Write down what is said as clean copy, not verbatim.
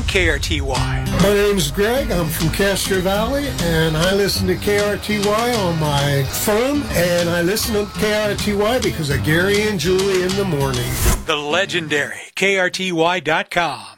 KRTY. My name's Greg. I'm from Castro Valley, and I listen to KRTY on my phone, and I listen to KRTY because of Gary and Julie in the morning. The legendary KRTY.com.